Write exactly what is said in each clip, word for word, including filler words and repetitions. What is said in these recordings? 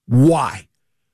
Why?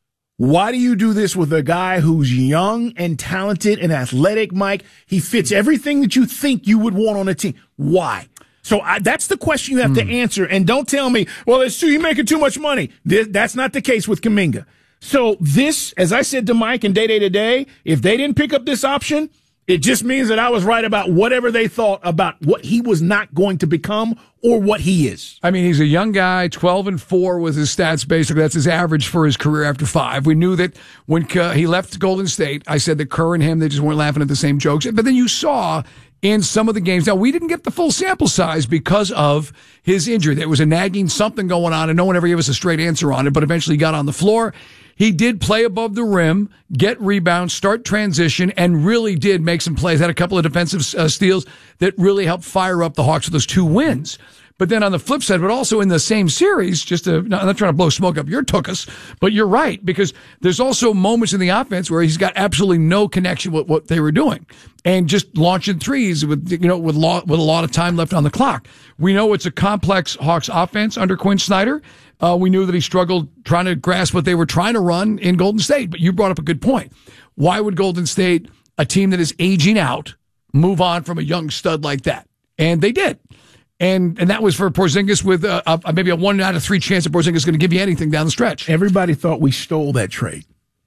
Why do you do this with a guy who's young and talented and athletic, Mike? He fits everything that you think you would want on a team. Why? So I, that's the question you have mm. to answer. And don't tell me, well, it's too, you're making too much money. This, that's not the case with Kuminga. So this, as I said to Mike and Day Day today, if they didn't pick up this option, it just means that I was right about whatever they thought about what he was not going to become or what he is. I mean, he's a young guy, twelve and four was his stats, basically. That's his average for his career after five. We knew that when uh, he left Golden State, I said that Kerr and him, they just weren't laughing at the same jokes. But then you saw in some of the games, now we didn't get the full sample size because of his injury. There was a nagging something going on, and no one ever gave us a straight answer on it, but eventually he got on the floor. He did play above the rim, get rebounds, start transition, and really did make some plays. Had a couple of defensive uh, steals that really helped fire up the Hawks with those two wins. But then on the flip side, but also in the same series, just to, I'm not trying to blow smoke up your tuchus, but you're right, because there's also moments in the offense where he's got absolutely no connection with what they were doing and just launching threes with, you know, with, lot, with a lot of time left on the clock. We know it's a complex Hawks offense under Quinn Snyder. Uh, we knew that he struggled trying to grasp what they were trying to run in Golden State. But you brought up a good point. Why would Golden State, a team that is aging out, move on from a young stud like that? And they did. And and that was for Porzingis with a, a, maybe a one out of three chance that Porzingis is going to give you anything down the stretch. Everybody thought we stole that trade.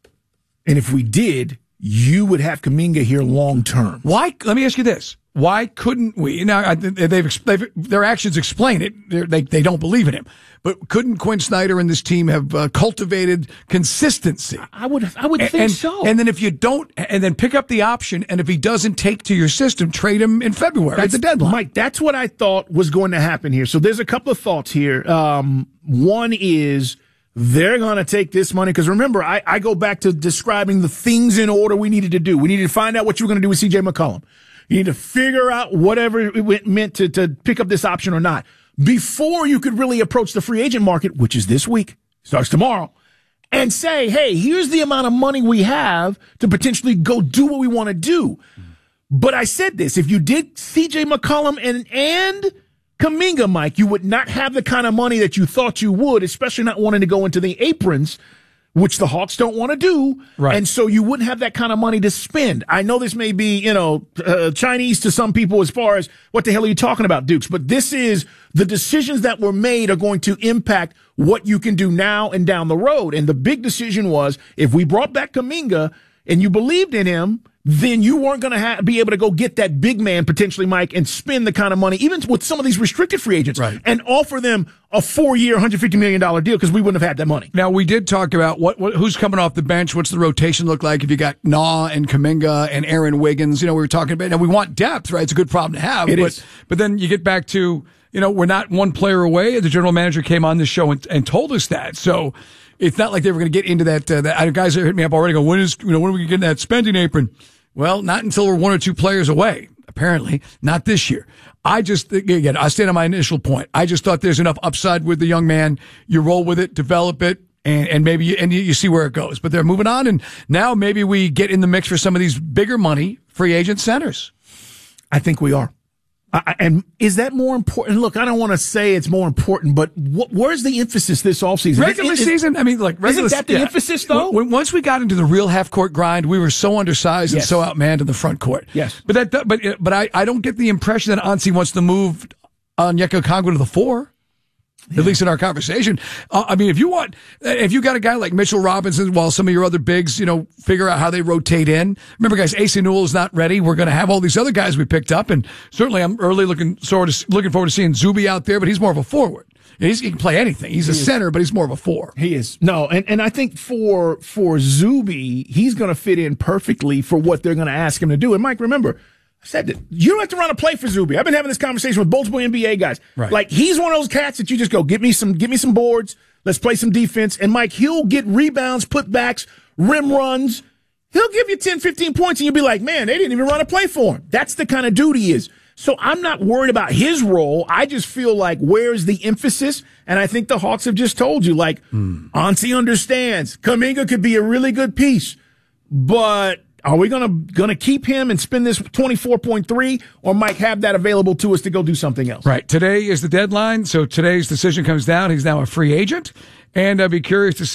And if we did, you would have Kuminga here long term. Why? Let me ask you this. Why couldn't we? Now, they've, they've their actions explain it. They're, they they don't believe in him. But couldn't Quinn Snyder and this team have uh, cultivated consistency? I would I would and, think and, so. And then if you don't, and then pick up the option, and if he doesn't take to your system, trade him in February. That's at the deadline. Mike, that's what I thought was going to happen here. So there's a couple of thoughts here. Um, one is they're going to take this money, because remember, I, I go back to describing the things in order we needed to do. We needed to find out what you were going to do with C J McCollum. You need to figure out whatever it meant to, to pick up this option or not before you could really approach the free agent market, which is this week, starts tomorrow, and say, hey, here's the amount of money we have to potentially go do what we want to do. But I said this, if you did C J McCollum and, and Kuminga, Mike, you would not have the kind of money that you thought you would, especially not wanting to go into the aprons, which the Hawks don't want to do. Right. And so you wouldn't have that kind of money to spend. I know this may be, you know, uh, Chinese to some people as far as what the hell are you talking about, Dukes? But this is the decisions that were made are going to impact what you can do now and down the road. And the big decision was, if we brought back Kuminga and you believed in him, then you weren't going to ha- be able to go get that big man potentially, Mike, and spend the kind of money, even with some of these restricted free agents, right, and offer them a four-year, one hundred fifty million dollars deal, because we wouldn't have had that money. Now, we did talk about what, what who's coming off the bench. What's the rotation look like if you got Nah and Kuminga and Aaron Wiggins? You know, we were talking about, and we want depth, right? It's a good problem to have. It but, is. But then you get back to, you know, we're not one player away. The general manager came on this show and, and told us that. So it's not like they were going to get into that. Uh, that guys that hit me up already go, when is, you know, when are we going to get in that spending apron? Well, not until we're one or two players away, apparently. Not this year. I just, again, I stand on my initial point. I just thought there's enough upside with the young man. You roll with it, develop it, and, and maybe you, and you, you see where it goes. But they're moving on, and now maybe we get in the mix for some of these bigger money free agent centers. I think we are. I, and is that more important? Look, I don't want to say it's more important, but wh- where's the emphasis this offseason? Regular is, is, season? I mean, like, regular isn't that the yeah. emphasis, though? When, once we got into the real half-court grind, we were so undersized yes. and so outmanned in the front court. Yes. But that, but but I, I don't get the impression that Ansi wants to move Onyeka Okongwu to the four. Yeah. At least in our conversation. Uh, I mean, if you want, if you got a guy like Mitchell Robinson, while some of your other bigs, you know, figure out how they rotate in. Remember, guys, Asa Newell is not ready. We're going to have all these other guys we picked up, and certainly I'm early looking sort of looking forward to seeing Zuby out there, but he's more of a forward. He's, he can play anything. He's he a is. center, but he's more of a four. He is. No, and, and I think for for Zuby, he's going to fit in perfectly for what they're going to ask him to do. And Mike, remember, I said that you don't have to run a play for Zuby. I've been having this conversation with multiple N B A guys. Right. Like, he's one of those cats that you just go, give me some, give me some boards. Let's play some defense. And Mike, he'll get rebounds, putbacks, rim runs. He'll give you ten, fifteen points, and you'll be like, man, they didn't even run a play for him. That's the kind of dude he is. So I'm not worried about his role. I just feel like, where's the emphasis? And I think the Hawks have just told you, like, mm. Ansi understands. Kuminga could be a really good piece, but are we gonna gonna keep him and spend this twenty-four point three, or Mike have that available to us to go do something else? Right. Today is the deadline, so today's decision comes down. He's now a free agent, and I'd be curious to see